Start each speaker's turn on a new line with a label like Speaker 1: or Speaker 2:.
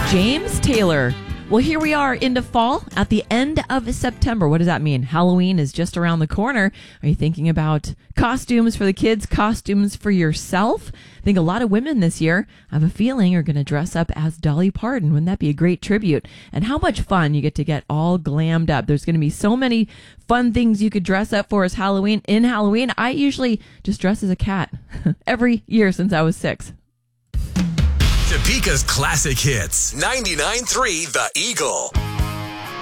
Speaker 1: James Taylor. Well, here we are into fall at the end of September. What does that mean? Halloween is just around the corner. Are you thinking about costumes for the kids, costumes for yourself? I think a lot of women this year, I have a feeling, are going to dress up as Dolly Parton. Wouldn't that be a great tribute? And how much fun you get all glammed up. There's going to be so many fun things you could dress up for as Halloween. In Halloween, I usually just dress as a cat every year since I was 6.
Speaker 2: Topeka's classic hits. 99.3 The Eagle.